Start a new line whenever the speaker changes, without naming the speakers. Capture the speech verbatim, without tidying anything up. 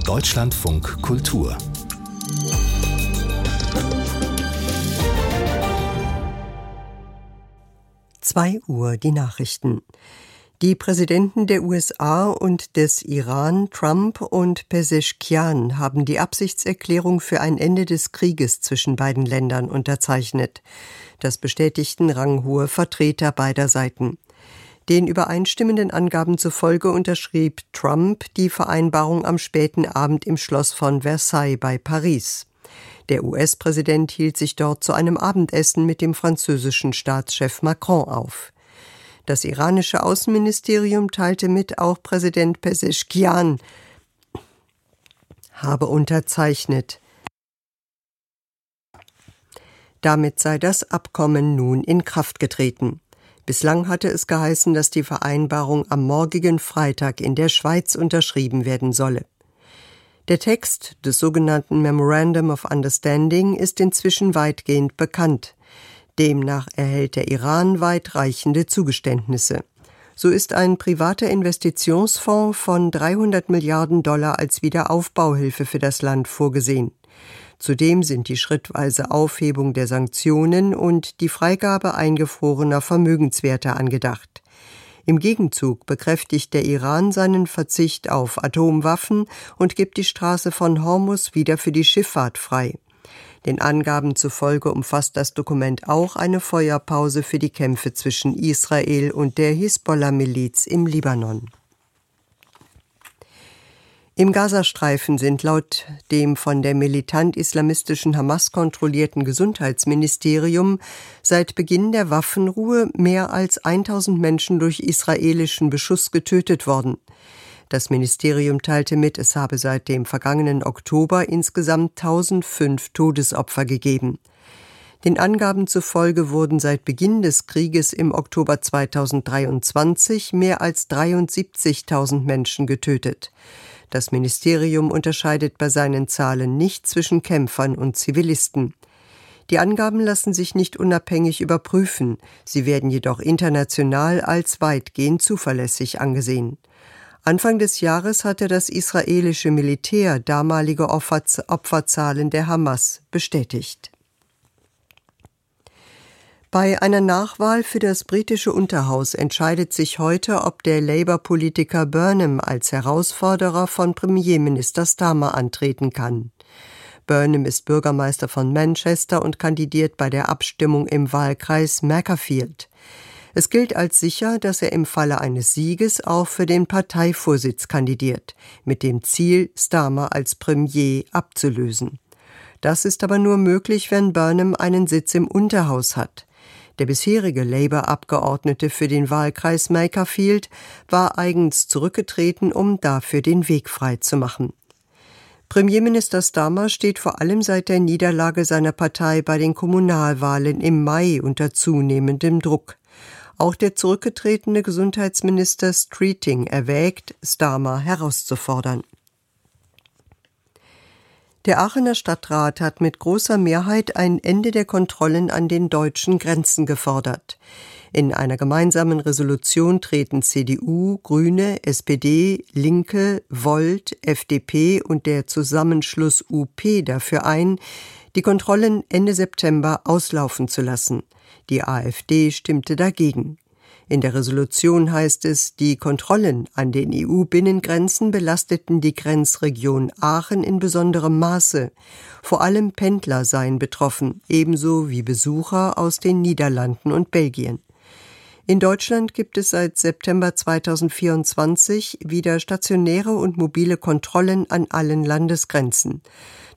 Deutschlandfunk Kultur.
zwei Uhr die Nachrichten. Die Präsidenten der U S A und des Iran, Trump und Pezeshkian, haben die Absichtserklärung für ein Ende des Krieges zwischen beiden Ländern unterzeichnet. Das bestätigten ranghohe Vertreter beider Seiten. Den übereinstimmenden Angaben zufolge unterschrieb Trump die Vereinbarung am späten Abend im Schloss von Versailles bei Paris. Der U S-Präsident hielt sich dort zu einem Abendessen mit dem französischen Staatschef Macron auf. Das iranische Außenministerium teilte mit, auch Präsident Pezeshkian habe unterzeichnet. Damit sei das Abkommen nun in Kraft getreten. Bislang hatte es geheißen, dass die Vereinbarung am morgigen Freitag in der Schweiz unterschrieben werden solle. Der Text des sogenannten Memorandum of Understanding ist inzwischen weitgehend bekannt. Demnach erhält der Iran weitreichende Zugeständnisse. So ist ein privater Investitionsfonds von dreihundert Milliarden Dollar als Wiederaufbauhilfe für das Land vorgesehen. Zudem sind die schrittweise Aufhebung der Sanktionen und die Freigabe eingefrorener Vermögenswerte angedacht. Im Gegenzug bekräftigt der Iran seinen Verzicht auf Atomwaffen und gibt die Straße von Hormuz wieder für die Schifffahrt frei. Den Angaben zufolge umfasst das Dokument auch eine Feuerpause für die Kämpfe zwischen Israel und der Hisbollah-Miliz im Libanon. Im Gazastreifen sind laut dem von der militant-islamistischen Hamas kontrollierten Gesundheitsministerium seit Beginn der Waffenruhe mehr als tausend Menschen durch israelischen Beschuss getötet worden. Das Ministerium teilte mit, es habe seit dem vergangenen Oktober insgesamt tausendfünf Todesopfer gegeben. Den Angaben zufolge wurden seit Beginn des Krieges im Oktober zweitausenddreiundzwanzig mehr als dreiundsiebzigtausend Menschen getötet. Das Ministerium unterscheidet bei seinen Zahlen nicht zwischen Kämpfern und Zivilisten. Die Angaben lassen sich nicht unabhängig überprüfen, sie werden jedoch international als weitgehend zuverlässig angesehen. Anfang des Jahres hatte das israelische Militär damalige Opferzahlen der Hamas bestätigt. Bei einer Nachwahl für das britische Unterhaus entscheidet sich heute, ob der Labour-Politiker Burnham als Herausforderer von Premierminister Starmer antreten kann. Burnham ist Bürgermeister von Manchester und kandidiert bei der Abstimmung im Wahlkreis Macclesfield. Es gilt als sicher, dass er im Falle eines Sieges auch für den Parteivorsitz kandidiert, mit dem Ziel, Starmer als Premier abzulösen. Das ist aber nur möglich, wenn Burnham einen Sitz im Unterhaus hat. Der bisherige Labour-Abgeordnete für den Wahlkreis Macclesfield war eigens zurückgetreten, um dafür den Weg frei zu machen. Premierminister Starmer steht vor allem seit der Niederlage seiner Partei bei den Kommunalwahlen im Mai unter zunehmendem Druck. Auch der zurückgetretene Gesundheitsminister Streeting erwägt, Starmer herauszufordern. Der Aachener Stadtrat hat mit großer Mehrheit ein Ende der Kontrollen an den deutschen Grenzen gefordert. In einer gemeinsamen Resolution treten C D U, Grüne, S P D, Linke, Volt, F D P und der Zusammenschluss U P dafür ein, die Kontrollen Ende September auslaufen zu lassen. Die AfD stimmte dagegen. In der Resolution heißt es, die Kontrollen an den E U-Binnengrenzen belasteten die Grenzregion Aachen in besonderem Maße. Vor allem Pendler seien betroffen, ebenso wie Besucher aus den Niederlanden und Belgien. In Deutschland gibt es seit September zweitausendvierundzwanzig wieder stationäre und mobile Kontrollen an allen Landesgrenzen.